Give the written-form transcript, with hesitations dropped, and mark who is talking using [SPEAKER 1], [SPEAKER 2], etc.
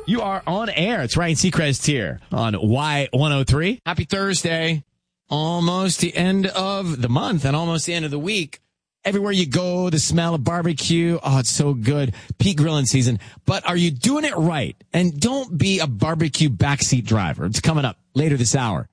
[SPEAKER 1] You are on air. It's Ryan Seacrest here on Y103. Happy Thursday. Almost the end of the month and almost the end of the week. Everywhere you go, the smell of barbecue. Oh, it's so good. Peak grilling season. But are you doing it right? And don't be a barbecue backseat driver. It's coming up later this hour.